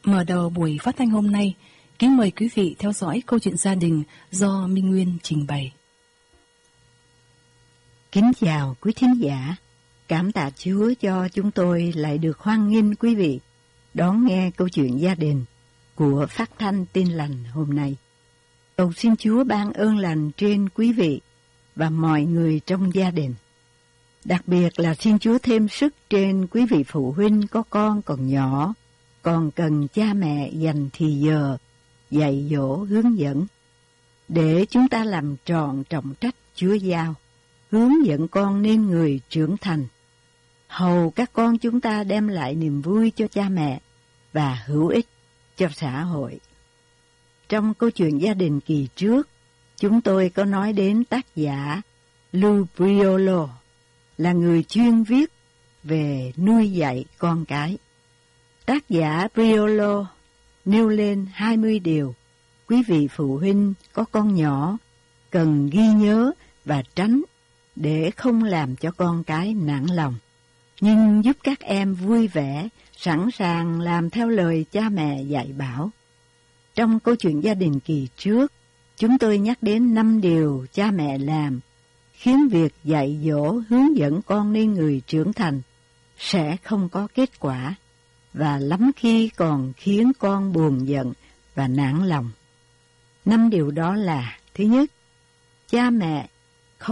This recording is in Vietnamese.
Mở đầu buổi phát thanh hôm nay, kính mời quý vị theo dõi câu chuyện gia đình do Minh Nguyên trình bày. Kính chào quý thính giả, cảm tạ Chúa cho chúng tôi lại được hoan nghênh quý vị đón nghe câu chuyện gia đình của phát thanh Tin Lành hôm nay. Cầu xin Chúa ban ơn lành trên quý vị và mọi người trong gia đình. Đặc biệt là xin Chúa thêm sức trên quý vị phụ huynh có con còn nhỏ, còn cần cha mẹ dành thì giờ dạy dỗ hướng dẫn, để chúng ta làm tròn trọng trách Chúa giao, hướng dẫn con nên người trưởng thành, hầu các con chúng ta đem lại niềm vui cho cha mẹ và hữu ích cho xã hội. Trong câu chuyện gia đình kỳ trước, chúng tôi có nói đến tác giả Lou Priolo, là người chuyên viết về nuôi dạy con cái. Tác giả Priolo nêu lên 20 điều quý vị phụ huynh có con nhỏ cần ghi nhớ và tránh để không làm cho con cái nản lòng, nhưng giúp các em vui vẻ, sẵn sàng làm theo lời cha mẹ dạy bảo. Trong câu chuyện gia đình kỳ trước, chúng tôi nhắc đến 5 điều cha mẹ làm khiến việc dạy dỗ hướng dẫn con nên người trưởng thành sẽ không có kết quả, và lắm khi còn khiến con buồn giận và nản lòng. 5 điều đó là: thứ nhất, cha mẹ